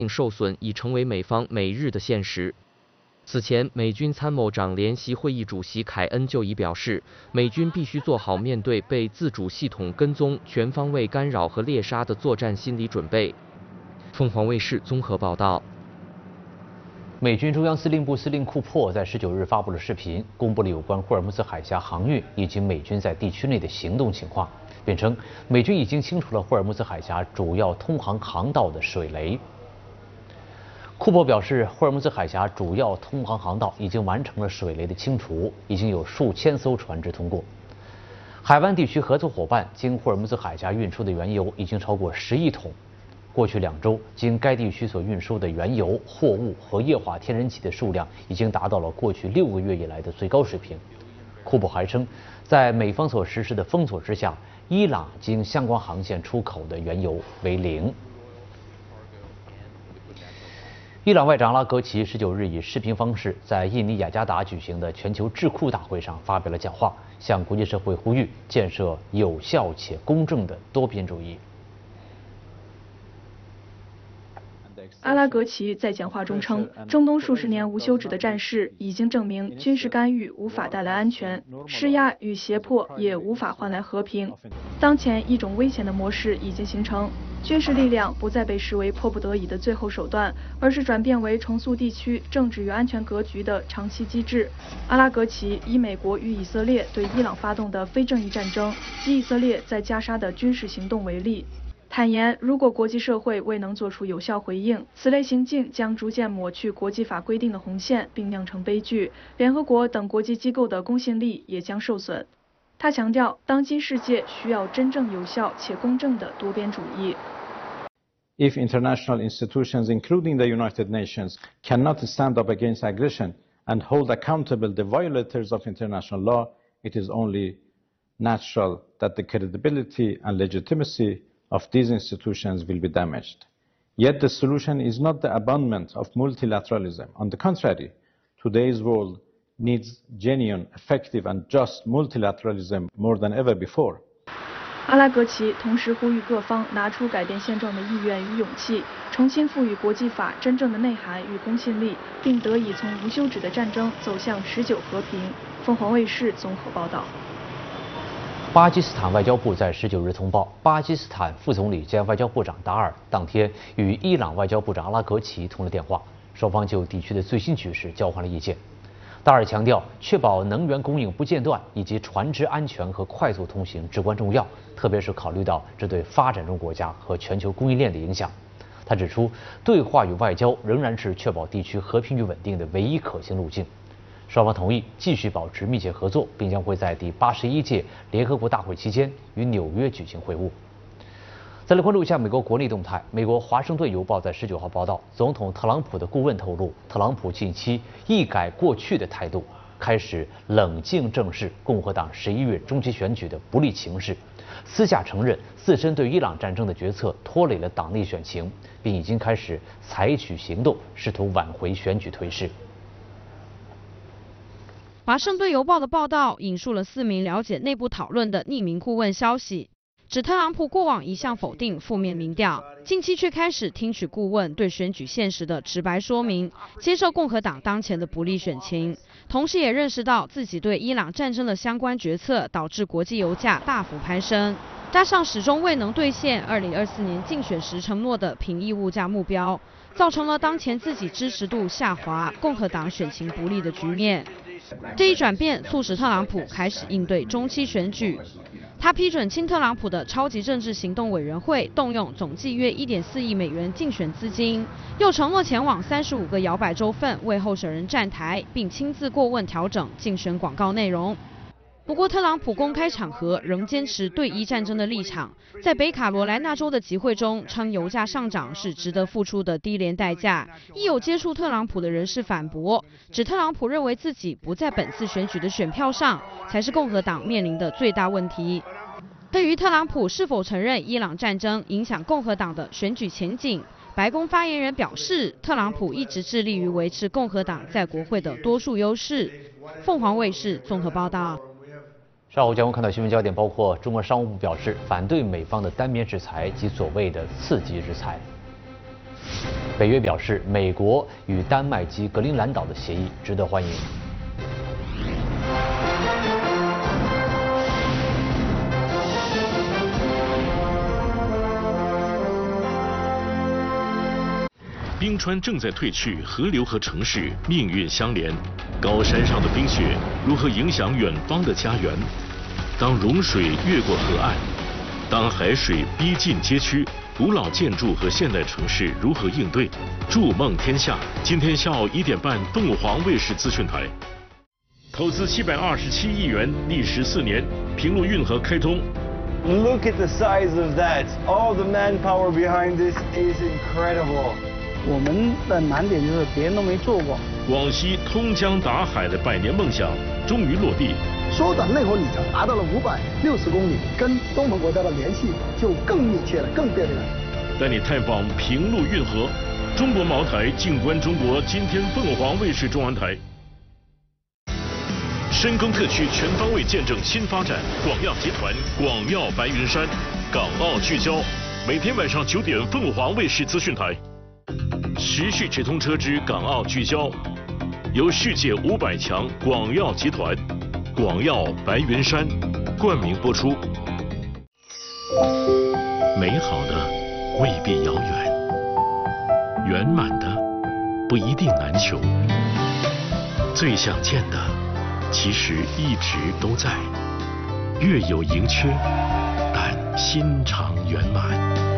受损已成为美方每日的现实。此前，美军参谋长联席会议主席凯恩就已表示，美军必须做好面对被自主系统跟踪、全方位干扰和猎杀的作战心理准备。凤凰卫视综合报道。 美军中央司令部司令库珀在19日发布了视频，公布了有关霍尔木兹海峡航运以及美军在地区内的行动情况，并称美军已经清除了霍尔木兹海峡主要通航航道的水雷。库珀表示，霍尔木兹海峡主要通航航道已经完成了水雷的清除，已经有数千艘船只通过。海湾地区合作伙伴经霍尔木兹海峡运输的原油已经超过10亿桶。过去2周，经该地区所运输的原油、货物和液化天然气的数量已经达到了过去6个月以来的最高水平。库珀还称，在美方所实施的封锁之下，伊朗经相关航线出口的原油为0。伊朗外长阿拉格齐19日以视频方式在印尼雅加达举行的全球智库大会上发表了讲话，向国际社会呼吁建设有效且公正的多边主义。 阿拉格齐在讲话中称，中东数十年无休止的战事已经证明，军事干预无法带来安全，施压与胁迫也无法换来和平。当前一种危险的模式已经形成，军事力量不再被视为迫不得已的最后手段，而是转变为重塑地区政治与安全格局的长期机制。阿拉格齐以美国与以色列对伊朗发动的非正义战争及以色列在加沙的军事行动为例。坦言，如果国际社会未能做出有效回应，此类行径将逐渐抹去国际法规定的红线，并酿成悲剧。联合国等国际机构的公信力也将受损。他强调，当今世界需要真正有效且公正的多边主义。 If international institutions, including the United Nations, cannot stand up against aggression and hold accountable the violators of international law, it is only natural that the credibility and legitimacy of these institutions will be damaged. Yet the solution is not the abandonment of multilateralism. On the contrary, today's world needs genuine, effective and just multilateralism more than ever before. 阿拉格齐同时呼吁各方拿出改变现状的意愿与勇气，重新赋予国际法真正的内涵与公信力，并得以从无休止的战争走向持久和平。凤凰卫视综合报道。 巴基斯坦外交部在19日通报，巴基斯坦副总理兼外交部长达尔当天与伊朗外交部长阿拉格齐通了电话，双方就地区的最新局势交换了意见。达尔强调，确保能源供应不间断以及船只安全和快速通行至关重要，特别是考虑到这对发展中国家和全球供应链的影响。他指出，对话与外交仍然是确保地区和平与稳定的唯一可行路径。双方同意继续保持密切合作，并将会在第81届联合国大会期间与纽约举行会晤。再来关注一下美国国内动态。美国《华盛顿邮报》在19号报道，总统特朗普的顾问透露，特朗普近期一改过去的态度，开始冷静正视共和党11月中期选举的不利情势，私下承认自身对伊朗战争的决策拖累了党内选情，并已经开始采取行动，试图挽回选举颓势。 华盛顿邮报的报道引述了4名了解内部讨论的匿名顾问消息，指特朗普过往一向否定负面民调，近期却开始听取顾问对选举现实的直白说明，接受共和党当前的不利选情，同时也认识到自己对伊朗战争的相关决策导致国际油价大幅攀升，加上始终未能兑现2024年竞选时承诺的平抑物价目标，造成了当前自己支持度下滑、共和党选情不利的局面。这一转变促使特朗普开始应对中期选举。他批准亲特朗普的超级政治行动委员会动用总计约1.4亿美元竞选资金，又承诺前往35个摇摆州份为候选人站台，并亲自过问调整竞选广告内容。不过，特朗普公开场合仍坚持对伊战争的立场，在北卡罗来纳州的集会中称油价上涨是值得付出的低廉代价。亦有接触特朗普的人士反驳，指特朗普认为自己不在本次选举的选票上，才是共和党面临的最大问题。对于特朗普是否承认伊朗战争影响共和党的选举前景，白宫发言人表示，特朗普一直致力于维持共和党在国会的多数优势。凤凰卫视综合报道。 稍后将会看到新闻焦点，包括中国商务部表示反对美方的单边制裁及所谓的次级制裁。 北约表示，美国与丹麦及格陵兰岛的协议值得欢迎。 冰川正在退去，河流和城市命运相连。高山上的冰雪如何影响远方的家园？当融水越过河岸，当海水逼近街区，古老建筑和现代城市如何应对？筑梦天下，今天下午1点半，凤凰卫视资讯台。投资727亿元，历时4年，平陆运河开通。 Look at the size of that! All the manpower behind this is incredible. 我们的难点就是别人都没做过。 广西通江达海的100年梦想终于落地， 缩短内河里程达到了560公里，跟东盟国家的联系就更密切了，更便利了。 带你探访平陆运河，中国茅台，静观中国。今天凤凰卫视中文台。深耕特区全方位见证新发展，广药集团广药白云山，港澳聚焦，每天晚上9点，凤凰卫视资讯台。时序直通车之港澳聚焦，由世界500强广药集团、广药白云山冠名播出。美好的未必遥远，圆满的不一定难求，最想见的其实一直都在，月有盈缺，但心常圆满。